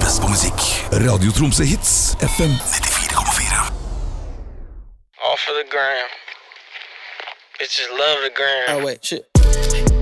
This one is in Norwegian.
best på musikk. Radio Tromsø Hits, FM 94,4. All for the gram. Bitches love the gram. Oh, wait, shit.